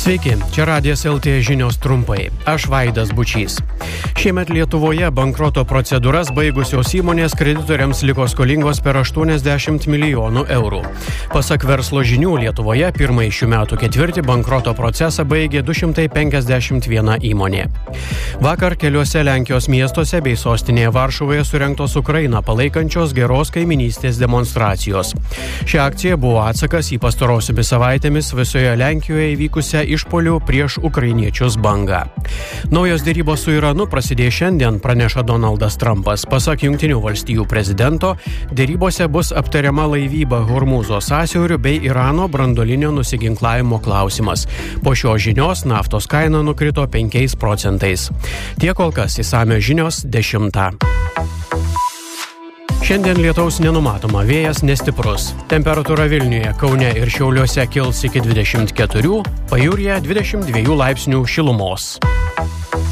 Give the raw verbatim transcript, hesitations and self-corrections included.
Sveiki, čia Radijas L T žinios trumpai. Aš Vaidas Bučys. Šiemet Lietuvoje bankroto procedūras baigusios įmonės kreditoriams liko skolingos per aštuoniasdešimt milijonų eurų. Pasak verslo žinių, Lietuvoje pirmąjį šių metų ketvirtį bankroto procesą baigė du šimtai penkiasdešimt viena įmonė. Vakar keliuose Lenkijos miestuose bei sostinėje Varšuvoje surengtos Ukrainą palaikančios geros kaiminystės demonstracijos. Ši akcija buvo atsakas į pastarosiomis savaitėmis visoje Lenkijoje įvykusią išpolių prieš ukrainiečius bangą. Naujos derybos su Iranu prasidės šiandien, praneša Donaldas Trumpas. Pasak Jungtinių valstijų prezidento, derybose bus aptariama laivyba Hormūzo sąsiauriu bei Irano branduolinio nusiginklavimo klausimas. Po šios žinios naftos kaina nukrito penkiais procentais. Tiek kol kas, išsamios žinios dešimtą. Šiandien lietaus nenumatoma, vėjas nestiprus. Temperatūra Vilniuje, Kaune ir Šiauliuose kils iki dvidešimt keturių, pajūryje dvidešimt dviejų laipsnių šilumos.